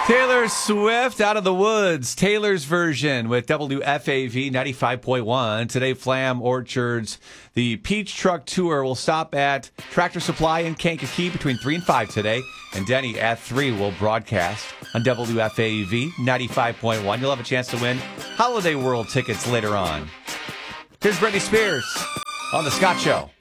Taylor Swift out of the woods. Taylor's version with WFAV 95.1. Today, Flam Orchards. The Peach Truck Tour will stop at Tractor Supply in Kankakee between 3 and 5 today. And Denny at 3 will broadcast on WFAV 95.1. You'll have a chance to win Holiday World tickets later on. Here's Britney Spears on The Scott Show.